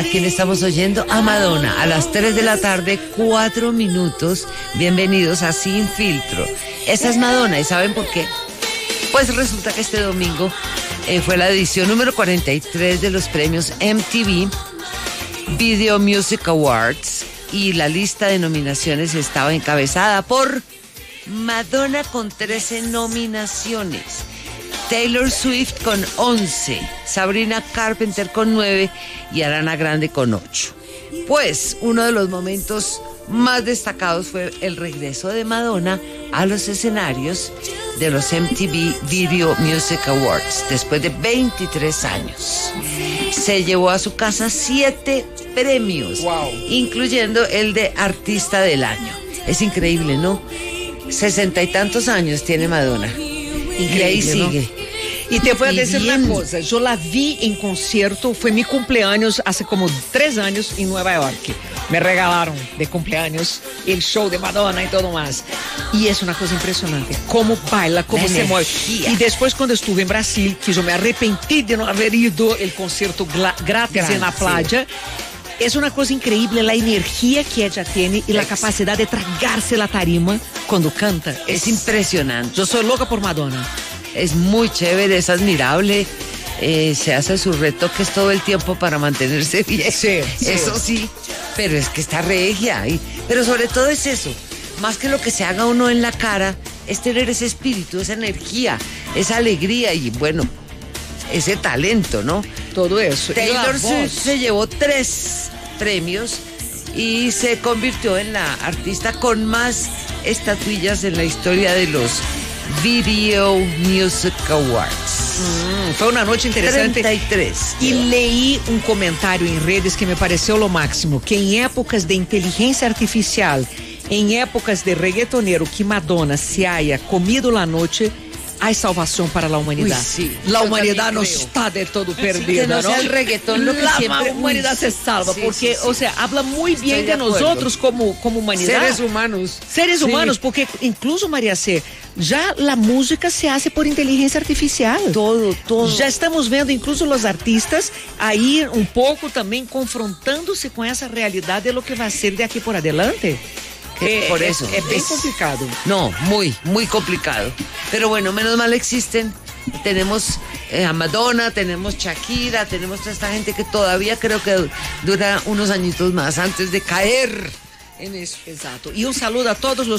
quién estamos oyendo? A Madonna, a las 3 de la tarde, 4 minutos. Bienvenidos a Sin Filtro. Esa es Madonna, ¿y saben por qué? Pues resulta que este domingo fue la edición número 43 de los premios MTV Video Music Awards y la lista de nominaciones estaba encabezada por Madonna con 13 nominaciones, Taylor Swift con 11, Sabrina Carpenter con 9 y Ariana Grande con 8. Pues uno de los momentos más destacados fue el regreso de Madonna a los escenarios de los MTV Video Music Awards después de 23 años. Se llevó a su casa 7 premios, incluyendo el de Artista del Año. Es increíble, ¿no? 60 y tantos años tiene Madonna. Increíble, y ahí sigue. ¿No? Y te voy a decir una cosa, yo la vi en concierto, fue mi cumpleaños hace como 3 años en Nueva York. Me regalaron de cumpleaños el show de Madonna y todo más. Y es una cosa impresionante, cómo baila, cómo se mueve. Y después cuando estuve en Brasil, que yo me arrepentí de no haber ido el concierto gratis en la playa, es una cosa increíble la energía que ella tiene y la capacidad de tragarse la tarima cuando canta. Es impresionante. Yo soy loca por Madonna. Es muy chévere, es admirable. Se hace sus retoques todo el tiempo para mantenerse bien. Sí. Eso sí, pero es que está regia. Pero sobre todo es eso. Más que lo que se haga uno en la cara, es tener ese espíritu, esa energía, esa alegría y bueno, ese talento, ¿no? Todo eso. Taylor Swift se llevó 3 premios y se convirtió en la artista con más estatuillas en la historia de los Video Music Awards. Fue una noche interesante. 33. Y leí un comentario en redes que me pareció lo máximo, que en épocas de inteligencia artificial, en épocas de reggaetonero que Madonna se haya comido la noche, hay salvación para la humanidad. Uy, sí, la humanidad no está de todo perdida, que no sea el reggaetón lo que la siempre... humanidad se salva, porque, o sea, habla muy bien de nosotros como humanidad. Seres humanos. Seres humanos, porque incluso, María C., ya la música se hace por inteligencia artificial. Todo. Ya estamos vendo incluso los artistas ahí un poco también confrontándose con esa realidad de lo que va a ser de aquí por adelante. Por eso. Es bien complicado. No, muy complicado. Pero bueno, menos mal existen. Tenemos a Madonna, tenemos Shakira, tenemos toda esta gente que todavía creo que dura unos añitos más antes de caer en eso. Exacto. Y un saludo a todos los